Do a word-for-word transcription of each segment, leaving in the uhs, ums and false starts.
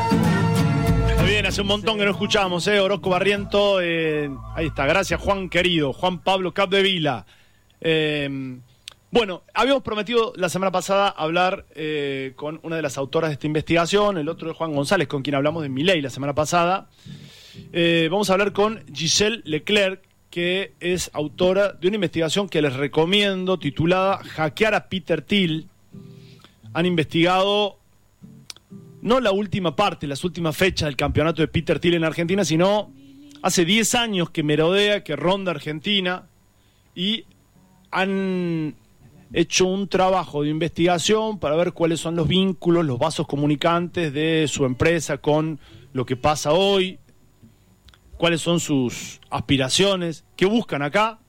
Bien, hace un montón que no escuchamos, ¿eh? Orozco Barriento, eh, ahí está, gracias Juan querido, Juan Pablo Capdevila. Eh, bueno, habíamos prometido la semana pasada hablar eh, con una de las autoras de esta investigación, el otro es Juan González, con quien hablamos de Milei la semana pasada. Eh, vamos a hablar con Giselle Leclerc, que es autora de una investigación que les recomiendo, titulada Hackear a Peter Thiel. Han investigado no la última parte, las últimas fechas del campeonato de Peter Thiel en Argentina, sino hace diez años que merodea, que ronda Argentina, y han hecho un trabajo de investigación para ver cuáles son los vínculos, los vasos comunicantes de su empresa con lo que pasa hoy, cuáles son sus aspiraciones, qué buscan acá.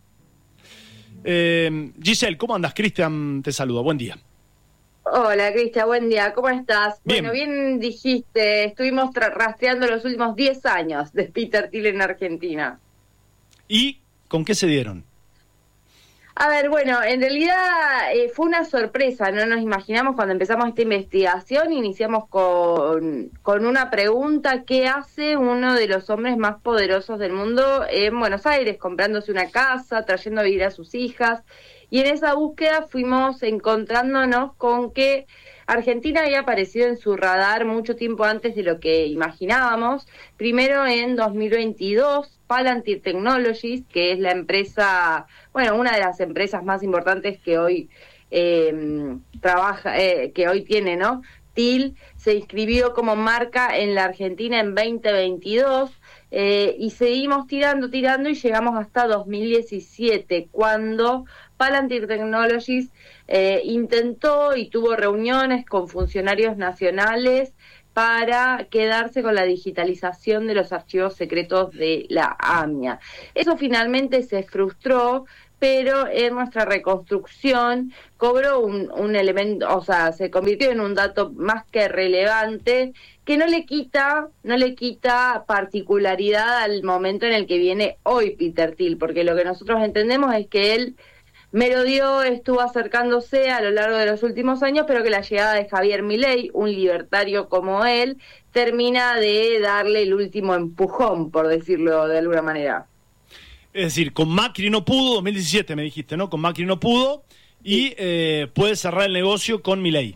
Eh, Giselle, ¿cómo andas? Cristian te saluda, buen día. Hola, Cristian, buen día, ¿cómo estás? Bien. Bueno, bien dijiste, estuvimos rastreando los últimos diez años de Peter Thiel en Argentina. ¿Y con qué se dieron? A ver, bueno, en realidad eh, fue una sorpresa, no nos imaginamos cuando empezamos esta investigación, iniciamos con, con una pregunta: ¿qué hace uno de los hombres más poderosos del mundo en Buenos Aires, comprándose una casa, trayendo a vivir a sus hijas? Y en esa búsqueda fuimos encontrándonos con que Argentina había aparecido en su radar mucho tiempo antes de lo que imaginábamos. Primero en dos mil veintidós, Palantir Technologies, que es la empresa, bueno, una de las empresas más importantes que hoy eh, trabaja, eh, que hoy tiene, ¿no? Thiel se inscribió como marca en la Argentina en veinte veintidós. Eh, y seguimos tirando, tirando y llegamos hasta dos mil diecisiete, cuando Palantir Technologies eh, intentó y tuvo reuniones con funcionarios nacionales para quedarse con la digitalización de los archivos secretos de la AMIA. Eso finalmente se frustró, pero en nuestra reconstrucción cobró un, un elemento, o sea, se convirtió en un dato más que relevante, que no le quita, no le quita particularidad al momento en el que viene hoy Peter Thiel, porque lo que nosotros entendemos es que él merodeó, estuvo acercándose a lo largo de los últimos años, pero que la llegada de Javier Milei, un libertario como él, termina de darle el último empujón, por decirlo de alguna manera. Es decir, con Macri no pudo, dos mil diecisiete me dijiste, ¿no? Con Macri no pudo y eh, puede cerrar el negocio con Milei.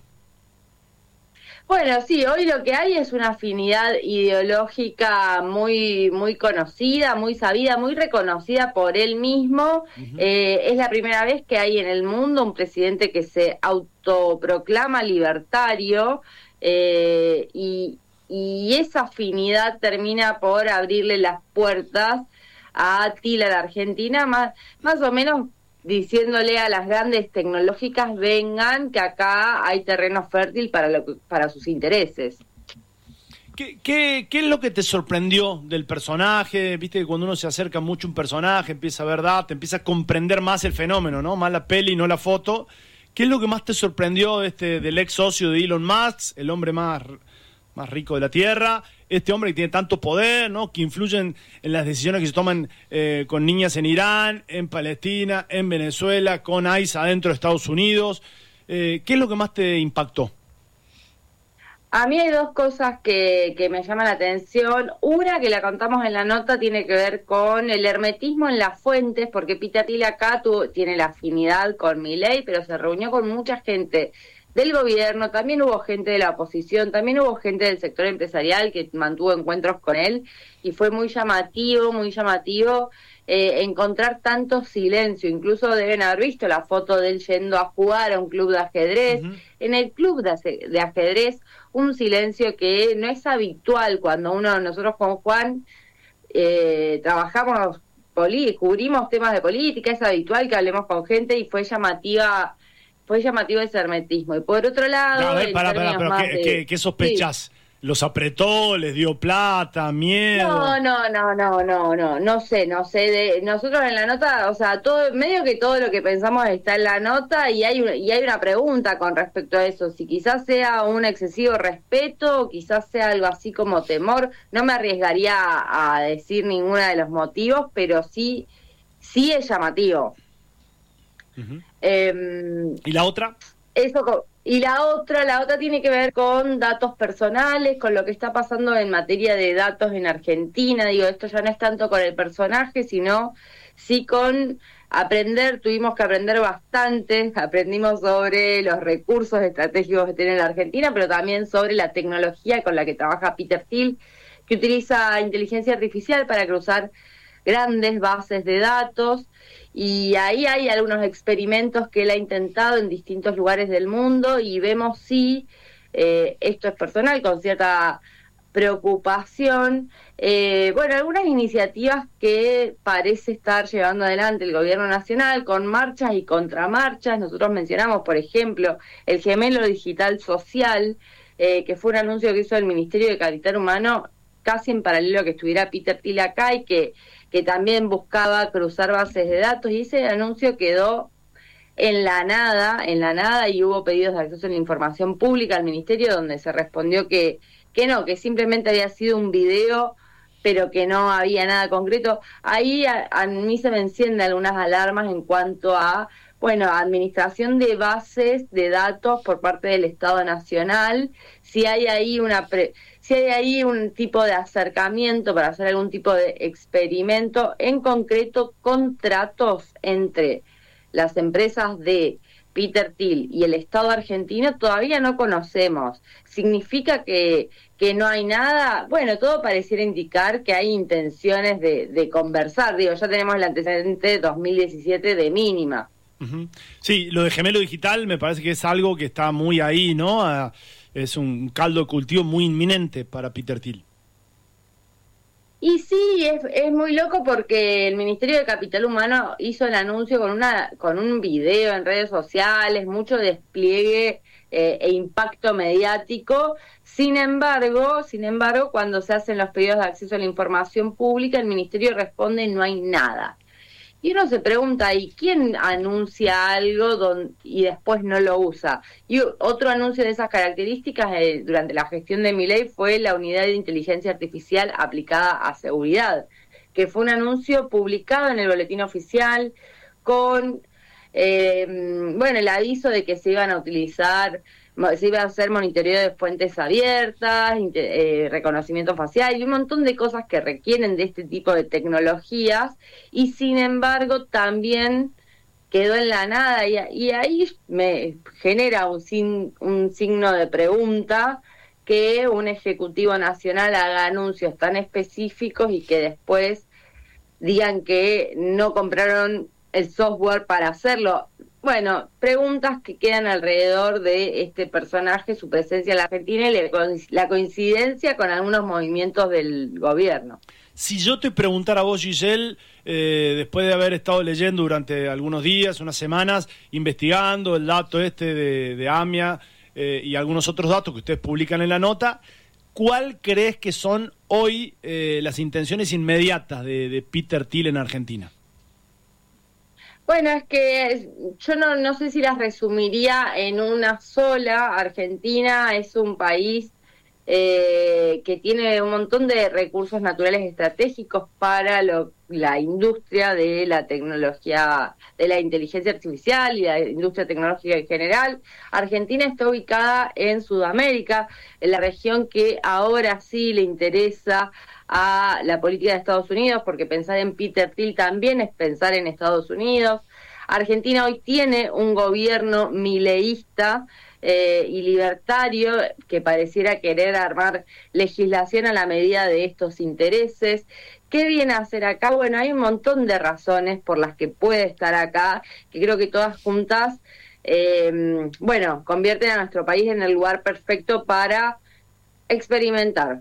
Bueno, sí, hoy lo que hay es una afinidad ideológica muy muy conocida, muy sabida, muy reconocida por él mismo. Uh-huh. Eh, es la primera vez que hay en el mundo un presidente que se autoproclama libertario, eh, y, y esa afinidad termina por abrirle las puertas a Thiel a la Argentina, más, más o menos diciéndole a las grandes tecnológicas: vengan, que acá hay terreno fértil para lo que, para sus intereses. ¿Qué, qué, ¿Qué es lo que te sorprendió del personaje? Viste que cuando uno se acerca mucho a un personaje, empieza a ver datos, empieza a comprender más el fenómeno, ¿no? Más la peli, no la foto. ¿Qué es lo que más te sorprendió este, del ex socio de Elon Musk, el hombre más, más rico de la Tierra? Este hombre que tiene tanto poder, ¿no? Que influyen en las decisiones que se toman eh, con niñas en Irán, en Palestina, en Venezuela, con ICE adentro de Estados Unidos. Eh, ¿Qué es lo que más te impactó? A mí hay dos cosas que, que me llaman la atención. Una, que la contamos en la nota, tiene que ver con el hermetismo en las fuentes, porque Peter Thiel acá tuvo, tiene la afinidad con Milei, pero se reunió con mucha gente del gobierno, también hubo gente de la oposición, también hubo gente del sector empresarial que mantuvo encuentros con él, y fue muy llamativo, muy llamativo eh, encontrar tanto silencio. Incluso deben haber visto la foto de él yendo a jugar a un club de ajedrez. Uh-huh. En el club de, de ajedrez, un silencio que no es habitual cuando uno, nosotros con Juan eh, trabajamos, poli, cubrimos temas de política, es habitual que hablemos con gente, y fue llamativa Fue llamativo ese hermetismo. Y por otro lado... No, a ver, pará, pará, pero ¿qué, de... ¿qué, ¿qué sospechas? Sí. ¿Los apretó? ¿Les dio plata? ¿Miedo? No, no, no, no, no, no, no sé, no sé. De, nosotros en la nota, o sea, todo medio que todo lo que pensamos está en la nota, y hay, y hay una pregunta con respecto a eso. Si quizás sea un excesivo respeto, quizás sea algo así como temor. No me arriesgaría a, a decir ninguno de los motivos, pero sí, sí es llamativo. Uh-huh. Eh, ¿Y la otra? Eso, Y la otra, la otra tiene que ver con datos personales, con lo que está pasando en materia de datos en Argentina. Digo, esto ya no es tanto con el personaje, sino sí con aprender. Tuvimos que aprender bastante. Aprendimos sobre los recursos estratégicos que tiene la Argentina, pero también sobre la tecnología con la que trabaja Peter Thiel, que utiliza inteligencia artificial para cruzar grandes bases de datos. Y ahí hay algunos experimentos que él ha intentado en distintos lugares del mundo y vemos si, eh, esto es personal, con cierta preocupación, eh, bueno, algunas iniciativas que parece estar llevando adelante el gobierno nacional con marchas y contramarchas. Nosotros mencionamos, por ejemplo, el gemelo digital social, eh, que fue un anuncio que hizo el Ministerio de Capital Humano casi en paralelo a que estuviera Peter Thiel acá y que que también buscaba cruzar bases de datos, y ese anuncio quedó en la nada, en la nada, y hubo pedidos de acceso a la información pública al ministerio donde se respondió que, que no, que simplemente había sido un video, pero que no había nada concreto. Ahí a, a mí se me encienden algunas alarmas en cuanto a, bueno, administración de bases de datos por parte del Estado Nacional, si hay ahí una... Pre si hay ahí un tipo de acercamiento para hacer algún tipo de experimento, en concreto contratos entre las empresas de Peter Thiel y el Estado argentino, todavía no conocemos. ¿Significa que, que no hay nada? Bueno, todo pareciera indicar que hay intenciones de, de conversar. Digo, ya tenemos el antecedente de dos mil diecisiete de mínima. Uh-huh. Sí, lo de gemelo digital me parece que es algo que está muy ahí, ¿no? A, es un caldo de cultivo muy inminente para Peter Thiel. Y sí, es, es muy loco porque el Ministerio de Capital Humano hizo el anuncio con una con un video en redes sociales, mucho despliegue eh, e impacto mediático. Sin embargo, sin embargo, cuando se hacen los pedidos de acceso a la información pública, el Ministerio responde no hay nada. Y uno se pregunta, ¿y quién anuncia algo don, y después no lo usa? Y otro anuncio de esas características eh, durante la gestión de Milei fue la unidad de inteligencia artificial aplicada a seguridad, que fue un anuncio publicado en el boletín oficial con eh, bueno, el aviso de que se iban a utilizar, se iba a hacer monitoreo de fuentes abiertas, eh, reconocimiento facial y un montón de cosas que requieren de este tipo de tecnologías, y sin embargo también quedó en la nada, y, y ahí me genera un, sin, un signo de pregunta que un ejecutivo nacional haga anuncios tan específicos y que después digan que no compraron el software para hacerlo. Bueno, preguntas que quedan alrededor de este personaje, su presencia en la Argentina y la coincidencia con algunos movimientos del gobierno. Si yo te preguntara a vos, Giselle, eh, después de haber estado leyendo durante algunos días, unas semanas, investigando el dato este de, de AMIA eh, y algunos otros datos que ustedes publican en la nota, ¿cuál crees que son hoy eh, las intenciones inmediatas de, de Peter Thiel en Argentina? Bueno, es que yo no, no sé si las resumiría en una sola. Argentina es un país eh, que tiene un montón de recursos naturales estratégicos para lo, la industria de la tecnología, de la inteligencia artificial y la industria tecnológica en general. Argentina está ubicada en Sudamérica, en la región que ahora sí le interesa a la política de Estados Unidos, porque pensar en Peter Thiel también es pensar en Estados Unidos. Argentina hoy tiene un gobierno mileísta eh, y libertario que pareciera querer armar legislación a la medida de estos intereses. ¿Qué viene a hacer acá? Bueno, hay un montón de razones por las que puede estar acá, que creo que todas juntas, eh, bueno, convierten a nuestro país en el lugar perfecto para experimentar.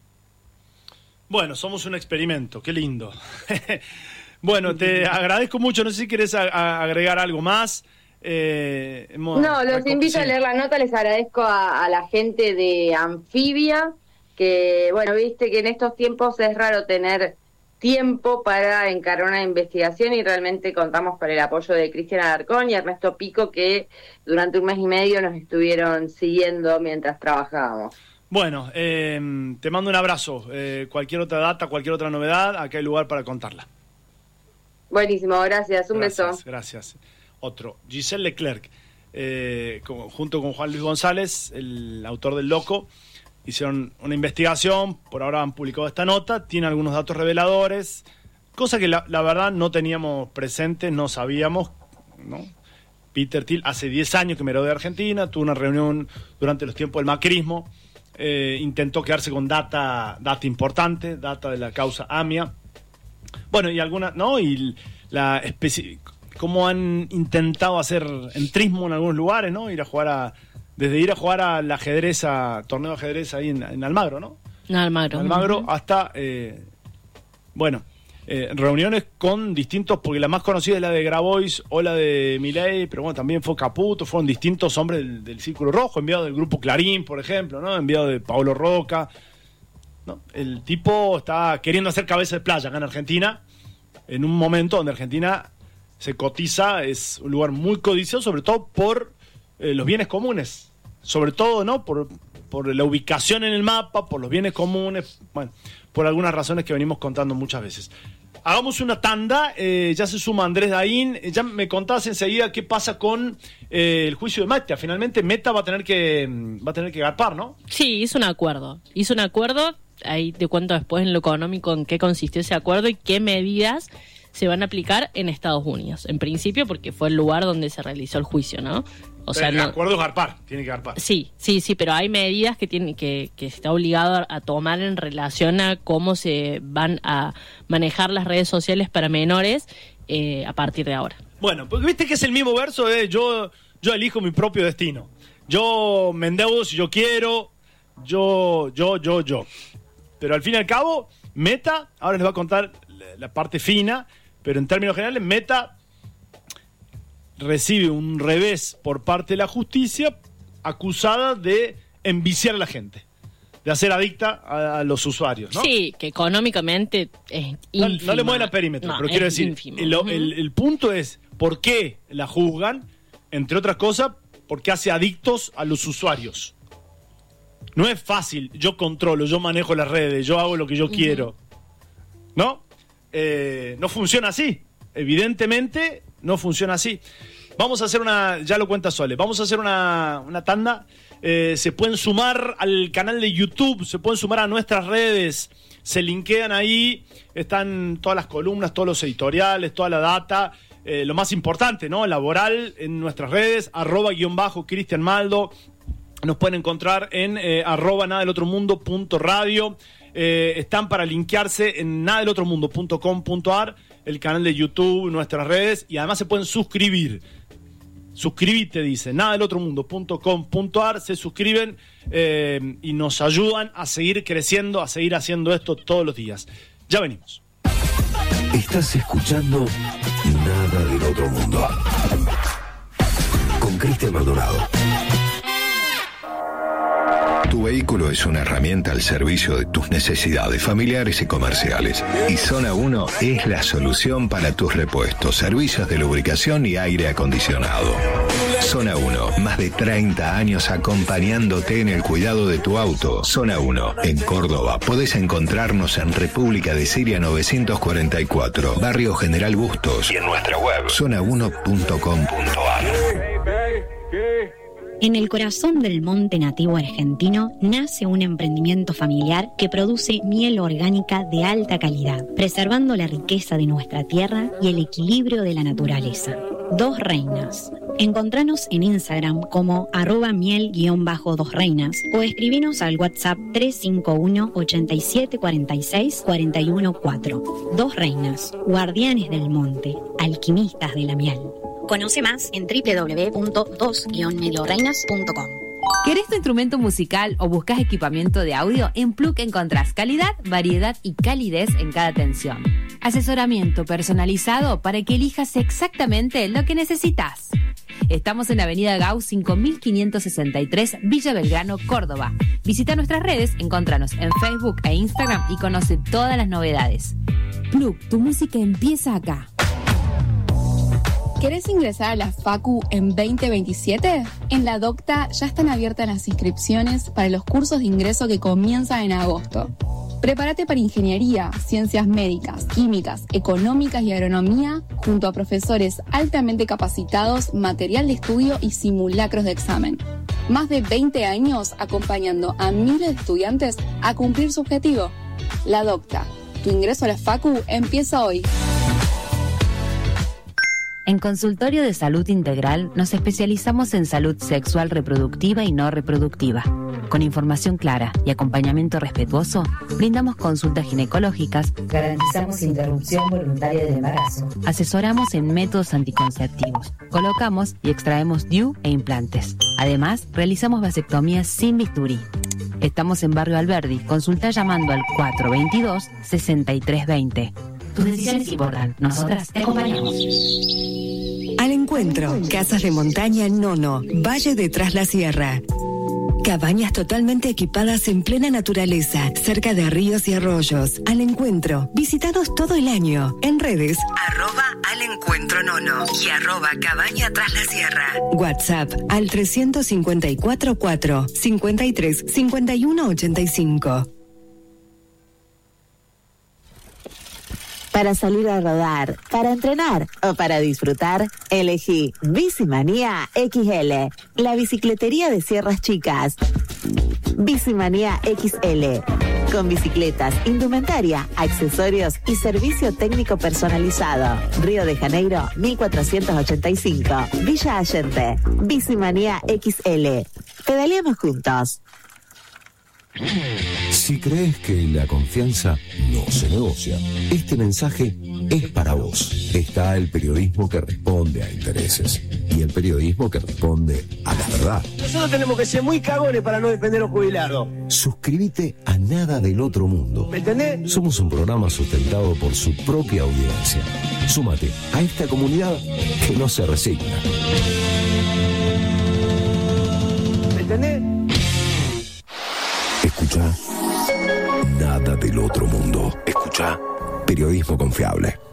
Bueno, somos un experimento, qué lindo. Bueno, te agradezco mucho, no sé si querés a, a agregar algo más. Eh, hemos, no, los a, invito sí. a leer la nota, les agradezco a, a la gente de Anfibia, que bueno, viste que en estos tiempos es raro tener tiempo para encarar una investigación y realmente contamos con el apoyo de Cristian Alarcón y Ernesto Pico, que durante un mes y medio nos estuvieron siguiendo mientras trabajábamos. Bueno, eh, te mando un abrazo. Eh, cualquier otra data, cualquier otra novedad, acá hay lugar para contarla. Buenísimo, gracias. Un gracias, beso. Gracias. Otro, Giselle Leclerc. eh, con, junto con Juan Luis González, el autor del Loco, hicieron una investigación, por ahora han publicado esta nota, tiene algunos datos reveladores, cosa que la, la verdad no teníamos presentes, no sabíamos, ¿no? Peter Thiel hace diez años que me gradué de Argentina, tuvo una reunión durante los tiempos del macrismo, eh, intentó quedarse con data, data importante, data de la causa AMIA, bueno, y alguna, ¿no? Y la especie, cómo han intentado hacer entrismo en algunos lugares, ¿no? Ir a jugar a, desde ir a jugar al ajedrez, a torneo de ajedrez ahí en, en Almagro, ¿no? En Almagro. En Almagro, uh-huh. hasta, eh, bueno, eh, reuniones con distintos, porque la más conocida es la de Grabois o la de Milei, pero bueno, también fue Caputo, fueron distintos hombres del, del Círculo Rojo, enviado del Grupo Clarín, por ejemplo, ¿no? Enviado de Paolo Roca, ¿no? El tipo está queriendo hacer cabeza de playa acá en Argentina, en un momento donde Argentina se cotiza, es un lugar muy codiciado, sobre todo por eh, los bienes comunes, sobre todo, ¿no? Por, por la ubicación en el mapa, por los bienes comunes, bueno, por algunas razones que venimos contando muchas veces. Hagamos una tanda, eh, ya se suma Andrés Daín, eh, ya me contabas enseguida qué pasa con eh, el juicio de Meta. Finalmente Meta va a tener que va a tener que garpar, ¿no? Sí, hizo un acuerdo, hizo un acuerdo, ahí te cuento después en lo económico en qué consistió ese acuerdo y qué medidas se van a aplicar en Estados Unidos, en principio porque fue el lugar donde se realizó el juicio, ¿no? O sea, el no, acuerdo es garpar, tiene que garpar. Sí, sí, sí, pero hay medidas que tiene que, que está obligado a tomar en relación a cómo se van a manejar las redes sociales para menores eh, a partir de ahora. Bueno, porque viste que es el mismo verso de yo, yo elijo mi propio destino. Yo me endeudo si yo quiero, yo, yo, yo, yo. Pero al fin y al cabo, Meta, ahora les voy a contar la, la parte fina, pero en términos generales, Meta recibe un revés por parte de la justicia acusada de enviciar a la gente, de hacer adicta a, a los usuarios, ¿no? Sí, que económicamente es ínfima. No, no le mueven a perímetro, no, pero quiero decir, el, el, el punto es por qué la juzgan, entre otras cosas, porque hace adictos a los usuarios. No es fácil, yo controlo, yo manejo las redes, yo hago lo que yo uh-huh. quiero, ¿no? Eh, no funciona así, evidentemente no funciona así. Vamos a hacer una, ya lo cuenta Sole, vamos a hacer una, una tanda. Eh, se pueden sumar al canal de YouTube, se pueden sumar a nuestras redes, se linkean ahí, están todas las columnas, todos los editoriales, toda la data, eh, lo más importante, ¿no? Laboral en nuestras redes, arroba guión bajo Cristian Maldo, nos pueden encontrar en eh, arroba nada del otro mundo punto radio, eh, están para linkearse en nada del otro mundo punto com punto a r, el canal de YouTube, nuestras redes, y además se pueden suscribir. Suscribite, dice, nada del otro mundo punto com punto a r, se suscriben eh, y nos ayudan a seguir creciendo, a seguir haciendo esto todos los días. Ya venimos. Estás escuchando Nada del Otro Mundo con Cristian Maldonado. Tu vehículo es una herramienta al servicio de tus necesidades familiares y comerciales. Y Zona uno es la solución para tus repuestos, servicios de lubricación y aire acondicionado. Zona uno, más de treinta años acompañándote en el cuidado de tu auto. Zona uno, en Córdoba. Podés encontrarnos en República de Siria novecientos cuarenta y cuatro, Barrio General Bustos, y en nuestra web, zona uno punto com punto a r. En el corazón del monte nativo argentino nace un emprendimiento familiar que produce miel orgánica de alta calidad, preservando la riqueza de nuestra tierra y el equilibrio de la naturaleza. Dos Reinas. Encontranos en Instagram como arroba miel guión bajo dos reinas o escribinos al WhatsApp tres cinco uno, ocho siete cuatro seis, cuatro uno cuatro. Dos Reinas, guardianes del monte, alquimistas de la miel. Conoce más en doble u doble u doble u punto dos guión medio reinas punto com. ¿Querés tu instrumento musical o buscas equipamiento de audio? En Plug encontrás calidad, variedad y calidez en cada atención. Asesoramiento personalizado para que elijas exactamente lo que necesitas. Estamos en Avenida Gauss cinco mil quinientos sesenta y tres, Villa Belgrano, Córdoba. Visita nuestras redes, encontranos en Facebook e Instagram y conoce todas las novedades. Plug, tu música empieza acá. ¿Querés ingresar a la Facu en veinte veintisiete? En la Docta ya están abiertas las inscripciones para los cursos de ingreso que comienzan en agosto. Prepárate para ingeniería, ciencias médicas, químicas, económicas y agronomía, junto a profesores altamente capacitados, material de estudio y simulacros de examen. Más de veinte años acompañando a miles de estudiantes a cumplir su objetivo. La Docta. Tu ingreso a la Facu empieza hoy. En Consultorio de Salud Integral nos especializamos en salud sexual reproductiva y no reproductiva. Con información clara y acompañamiento respetuoso, brindamos consultas ginecológicas, garantizamos interrupción voluntaria del embarazo, asesoramos en métodos anticonceptivos, colocamos y extraemos D I U e implantes. Además, realizamos vasectomías sin bisturí. Estamos en Barrio Alberdi. Consulta llamando al cuatro veintidós, sesenta y tres veinte. Tus decisiones importan. Nosotras te acompañamos. Al encuentro, Casas de Montaña Nono, Valle de Tras la Sierra. Cabañas totalmente equipadas en plena naturaleza, cerca de ríos y arroyos. Al encuentro, visitados todo el año. En redes, arroba al encuentro nono y arroba cabaña tras la sierra. WhatsApp al trescientos cincuenta y cuatro cuatro, cincuenta y tres, cincuenta y uno ochenta y cinco. Para salir a rodar, para entrenar o para disfrutar, elegí Bicimanía X L, la bicicletería de Sierras Chicas. Bicimanía X L, con bicicletas, indumentaria, accesorios y servicio técnico personalizado. Río de Janeiro, mil cuatrocientos ochenta y cinco, Villa Allende. Bicimanía X L. Pedaleamos juntos. Si crees que la confianza no se negocia, este mensaje es para vos. Está el periodismo que responde a intereses y el periodismo que responde a la verdad. Nosotros tenemos que ser muy cagones para no defender a los jubilados. Suscríbete a Nada del Otro Mundo. ¿Me entendés? Somos un programa sustentado por su propia audiencia. Súmate a esta comunidad que no se resigna. ¿Me entendés? Escucha Nada del Otro Mundo. Escucha periodismo confiable.